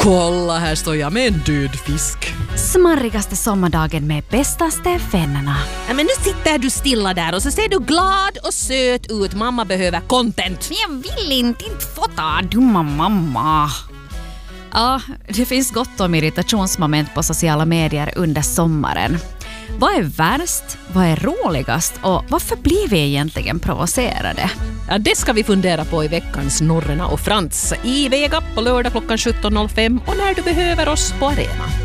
Kolla, här står jag med en död fisk. Smarrigaste sommardagen med bästaste vännerna. Men nu sitter du stilla där och så ser du glad och söt ut. Mamma behöver content. Men jag vill inte fota, dumma mamma. Ja, det finns gott om irritationsmoment på sociala medier under sommaren. Vad är värst? Vad är roligast? Och varför blir vi egentligen provocerade? Ja, det ska vi fundera på i veckans Norrena och Frans i Vega på lördag klockan 17.05 och när du behöver oss på Arena.